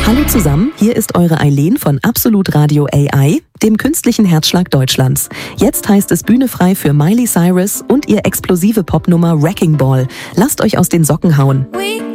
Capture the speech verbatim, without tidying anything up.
Hallo zusammen, hier ist eure Eileen von Absolut Radio A I, dem künstlichen Herzschlag Deutschlands. Jetzt heißt es Bühne frei für Miley Cyrus und ihr explosive Popnummer Wrecking Ball. Lasst euch aus den Socken hauen.